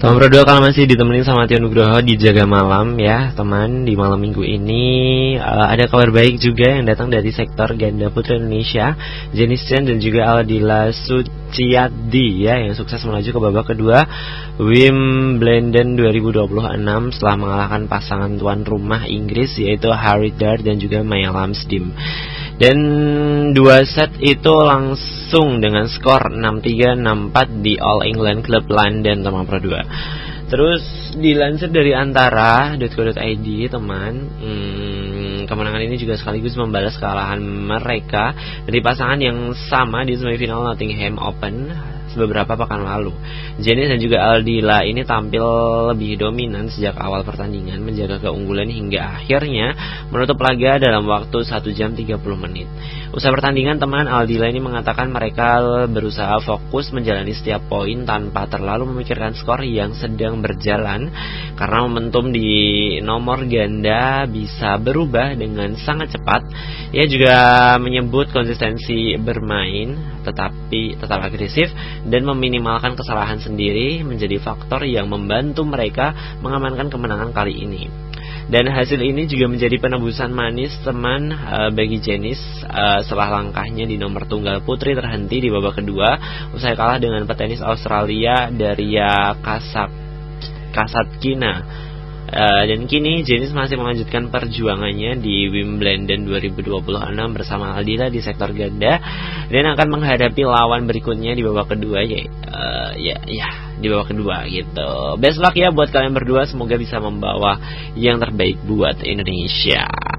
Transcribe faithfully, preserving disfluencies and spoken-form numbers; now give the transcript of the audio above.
Teman berdua kalau masih ditemenin sama Tio Nugroho di Jaga Malam ya teman. Di malam minggu ini uh, ada kabar baik juga yang datang dari sektor ganda putra Indonesia, Jenis Chen dan juga Aldila Suciadi ya, yang sukses melaju ke babak kedua Wimbledon dua ribu dua puluh enam setelah mengalahkan pasangan tuan rumah Inggris yaitu Harry Dart dan juga Maya Lamsdim. Dan dua set itu langsung dengan skor enam tiga enam empat di All England Club London teman Pro dua. Terus dilansir dari antara dot co dot i d teman, hmm, kemenangan ini juga sekaligus membalas kekalahan mereka dari pasangan yang sama di semifinal Nottingham Open beberapa pekan lalu. Jenis dan juga Aldila ini tampil lebih dominan sejak awal pertandingan, menjaga keunggulan hingga akhirnya menutup laga dalam waktu satu jam tiga puluh menit. Usai pertandingan teman, Aldila ini mengatakan mereka berusaha fokus menjalani setiap poin tanpa terlalu memikirkan skor yang sedang berjalan, karena momentum di nomor ganda bisa berubah dengan sangat cepat. Ia juga menyebut konsistensi bermain tetapi tetap agresif dan meminimalkan kesalahan sendiri menjadi faktor yang membantu mereka mengamankan kemenangan kali ini. Dan hasil ini juga menjadi penebusan manis teman uh, bagi Jenis uh, setelah langkahnya di nomor tunggal putri terhenti di babak kedua usai kalah dengan petenis Australia Daria Kasak Kasatkina. Uh, dan kini Jenis masih melanjutkan perjuangannya di Wimbledon dua ribu dua puluh enam bersama Aldila di sektor ganda dan akan menghadapi lawan berikutnya di babak kedua ya, uh, ya, ya di babak kedua gitu. Best luck ya buat kalian berdua, semoga bisa membawa yang terbaik buat Indonesia.